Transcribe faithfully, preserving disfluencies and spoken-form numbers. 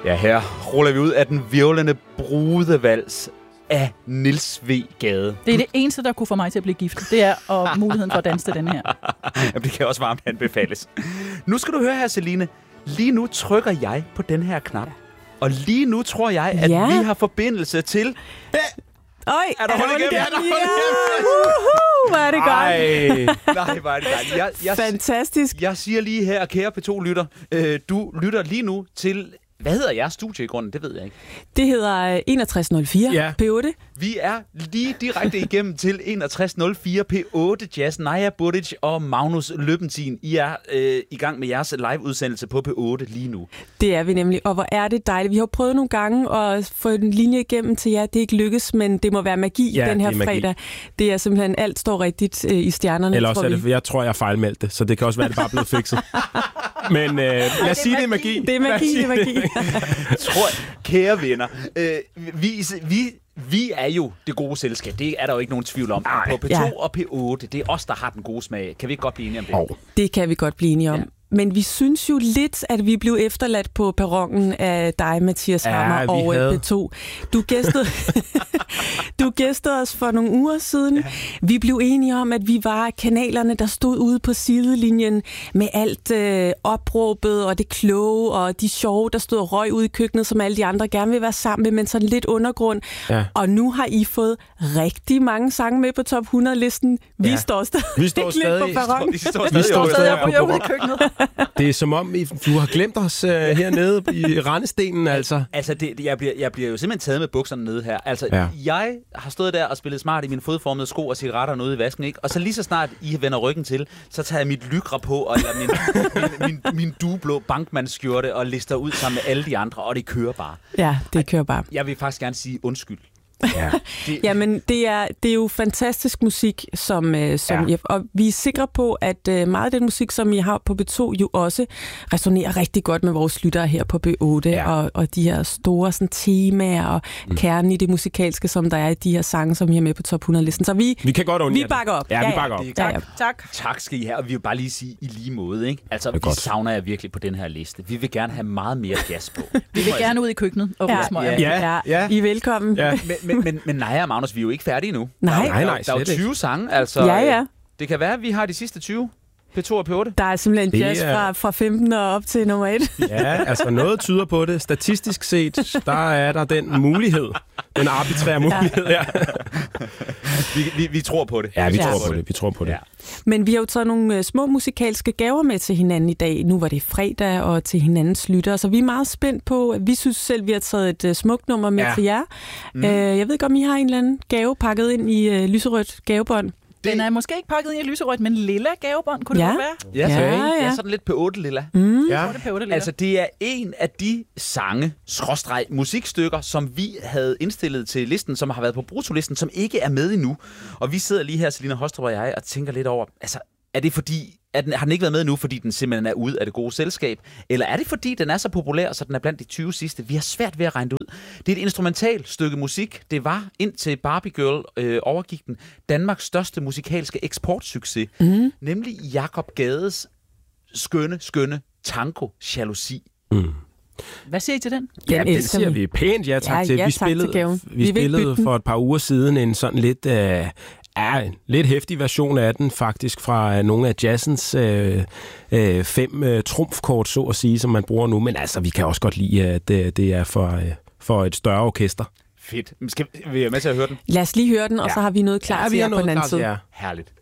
Ja, her ruller vi ud af den virvlende brudevals af Niels W. Gade. Det er det eneste, der kunne få mig til at blive gift. Det er og muligheden for at danse til den her. Jamen, det kan også varmt anbefales. Nu skal du høre her, Celine. Lige nu trykker jeg på den her knap. Og lige nu tror jeg, at ja. vi har forbindelse til... Øj, er der hold igennem? Ja, hvor er det godt. Nej, hvor er det godt. Jeg, jeg, Fantastisk. Jeg siger lige her, kære P to-lytter, øh, du lytter lige nu til... Hvad hedder jeres studie i grunden? Det ved jeg ikke. Det hedder enogtres nul fire ja. P otte. Vi er lige direkte igennem til enogtres nul fire P otte Jazz. Naja Budic og Magnus Løbentin. I er øh, i gang med jeres live-udsendelse på P otte lige nu. Det er vi nemlig, og hvor er det dejligt. Vi har prøvet nogle gange at få en linje igennem til jer. Det er ikke lykkes, men det må være magi ja, den her det fredag. Magi. Det er simpelthen, alt står rigtigt øh, i stjernerne. Eller også tror er det, jeg tror, jeg fejlmeldte det, så det kan også være, det bare er blevet fikset. Men øh, lad os sige, det er magi. Det er magi, det er magi. Tror, kære venner, øh, vi, vi, vi er jo det gode selskab. Det er der jo ikke nogen tvivl om. Ej, på P to ja. og P otte, det er os, der har den gode smag. Kan vi ikke godt blive enige om det? Oh. Det kan vi godt blive enige om. Ja. Men vi synes jo lidt, at vi blev efterladt på perronen af dig, Mathias Hammer, ja, og havde... P to. Du gæstede, du gæstede os for nogle uger siden. Ja. Vi blev enige om, at vi var kanalerne, der stod ude på sidelinjen med alt øh, opråbet og det kloge og de sjove, der stod og røg ude i køkkenet, som alle de andre gerne vil være sammen med, men sådan lidt undergrund. Ja. Og nu har I fået rigtig mange sange med på top hundrede-listen. Vi ja. står stadig vi står stadig på perronen. Vi står stadig, vi står stadig på perronen. Ude i køkkenet. Det er som om, du har glemt os uh, hernede i rendestenen, altså. Altså, det, jeg, bliver, jeg bliver jo simpelthen taget med bukserne nede her. Altså, ja. jeg har stået der og spillet smart i mine fodformede sko og cigaretter ude i vasken, ikke? Og så lige så snart I vender ryggen til, så tager jeg mit lygra på, og eller min, min, min, min dueblå bankmandsskjorte og lister ud sammen med alle de andre, og det kører bare. Ja, det kører bare. Jeg vil faktisk gerne sige undskyld. Ja. Det... Jamen, det er, det er jo fantastisk musik, som, øh, som ja. I, og vi er sikre på, at øh, meget af den musik, som I har på P to, jo også resonerer rigtig godt med vores lyttere her på P otte, ja. og, og de her store sådan, temaer og mm. kernen i det musikalske, som der er i de her sange, som I har med på top hundrede-listen. Så vi, vi kan godt vi bakker op. Ja, ja, vi bakker op. Det, tak, ja, ja. tak. Tak skal I have, og vi vil bare lige sige i lige måde, ikke? Altså, vi godt. savner jeg virkelig på den her liste. Vi vil gerne have meget mere jazz på. Vi vil gerne ud i køkkenet og ja. ja. Ja. Ja. I er velkommen. Ja. Men, men, men, men nej, Magnus, vi er jo ikke færdige nu. Nej, der, nej, nej. Der, der er jo tyve sange, altså. Ja, ja. Det kan være, at vi har de sidste tyve. P to og P otte. Der er simpelthen jazz er... fra, fra femten og op til nummer et. Ja, altså noget tyder på det. Statistisk set, der er der den mulighed. Den arbitrære mulighed, ja. vi, vi, vi tror på det. Ja, vi ja. tror på det. Vi tror på det. Ja. Men vi har jo taget nogle uh, små musikalske gaver med til hinanden i dag. Nu var det fredag og til hinandens lyttere, så vi er meget spændt på. Vi synes selv, vi har taget et uh, smukt nummer med ja. til jer. Mm. Uh, jeg ved ikke, om I har en eller anden gave pakket ind i uh, lyserødt gavebånd. Den er måske ikke pakket ind i lyserødt, men lilla gavebånd, kunne ja. det godt Ja, være? så, ja, ja. ja, sådan lidt P otte lilla. Mm. Ja. Det P otte lilla. Altså, det er en af de sange, skråstreg, musikstykker, som vi havde indstillet til listen, som har været på brutolisten, som ikke er med endnu. Og vi sidder lige her, Selina Hostrup og jeg, og tænker lidt over, altså, er det fordi, at den, har den ikke været med nu, fordi den simpelthen er ude af det gode selskab? Eller er det fordi, den er så populær, så den er blandt de tyve sidste? Vi har svært ved at regne det ud. Det er et instrumentalt stykke musik. Det var, indtil Barbie Girl øh, overgik den, Danmarks største musikalske eksportsucces. Mm. Nemlig Jakob Gades skønne, skønne tango jalousi. Mm. Hvad siger I til den? Ja, den, den siger vi pænt ja tak ja, til. Ja, vi tak spillede, til vi, vi spillede for et par uger siden en sådan lidt... Øh, er en lidt heftig version af den, faktisk fra nogle af jazzens øh, øh, fem øh, trumfkort, så at sige, som man bruger nu. Men altså, vi kan også godt lide, at det, det er for, øh, for et større orkester. Fedt. Skal vi være med til at høre den? Lad os lige høre den, og ja. så har vi noget klar ja, til jer på den anden side. Herligt.